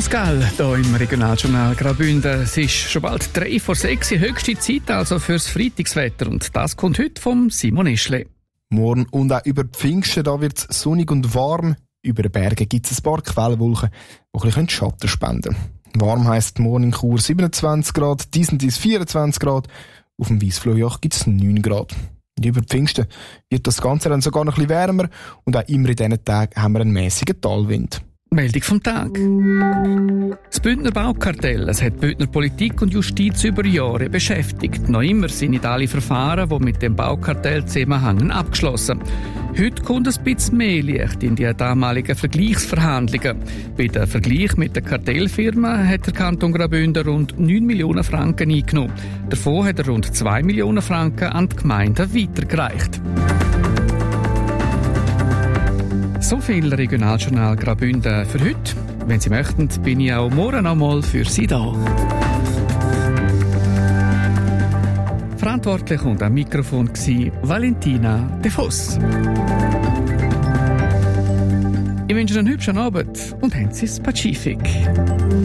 Pascal, hier im Regionaljournal Graubünden. Es ist schon bald 5:03, höchste Zeit also fürs Freitagswetter. Und das kommt heute vom Simon Eschle. Morgen und auch über Pfingsten, da wird es sonnig und warm. Über den Bergen gibt es ein paar Quellwolken, die ein bisschen Schatten spenden können. Warm heisst morgen in Chur 27 Grad, Disentis 24 Grad, auf dem Weissflohjoch gibt es 9 Grad. Und über Pfingsten wird das Ganze dann sogar noch ein bisschen wärmer und auch immer in diesen Tagen haben wir einen mäßigen Talwind. Meldung vom Tag. Das Bündner Baukartell, es hat Bündner Politik und Justiz über Jahre beschäftigt. Noch immer sind nicht alle Verfahren, die mit dem Baukartell zusammenhängen, abgeschlossen. Heute kommt ein bisschen mehr Licht in die damaligen Vergleichsverhandlungen. Bei dem Vergleich mit der Kartellfirma hat der Kanton Graubünden rund 9 Millionen Franken eingenommen. Davon hat er rund 2 Millionen Franken an die Gemeinden weitergereicht. So viel Regionaljournal Graubünden für heute. Wenn Sie möchten, bin ich auch morgen noch mal für Sie da. Verantwortlich und am Mikrofon war Valentina De Voss. Ich wünsche Ihnen einen hübschen Abend und haben Sie das Pazifik.